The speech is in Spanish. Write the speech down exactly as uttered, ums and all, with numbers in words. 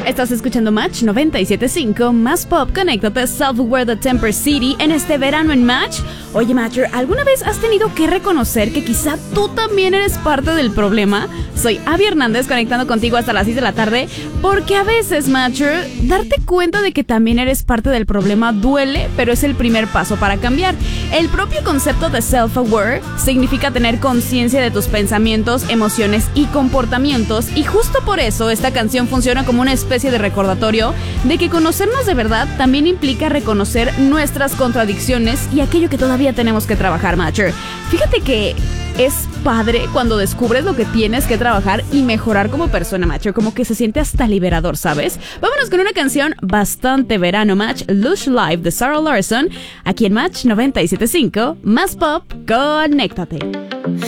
Estás escuchando Match noventa y siete punto cinco, Más Pop, conéctate, Self-Aware de Temper City en este verano en Match. Oye, Matcher, ¿alguna vez has tenido que reconocer que quizá tú también eres parte del problema? Soy Abby Hernández, conectando contigo hasta las seis de la tarde, porque a veces, Matcher, darte cuenta de que también eres parte del problema duele, pero es el primer paso para cambiar. El propio concepto de self-aware significa tener conciencia de tus pensamientos, emociones y comportamientos, y justo por eso esta canción funciona como una especie de recordatorio de que conocernos de verdad también implica reconocer nuestras contradicciones y aquello que todavía tenemos que trabajar, Matcher. Fíjate que es padre cuando descubres lo que tienes que trabajar y mejorar como persona, Matcher. Como que se siente hasta liberador, ¿sabes? Vámonos con una canción bastante verano, Match, Lush Live de Sarah Larson, aquí en Match noventa y siete punto cinco, Más Pop, conéctate.